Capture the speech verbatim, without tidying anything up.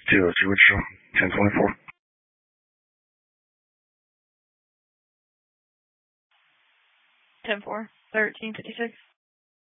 Zero zero zero. ten twenty-four. ten four. thirteen fifty-six.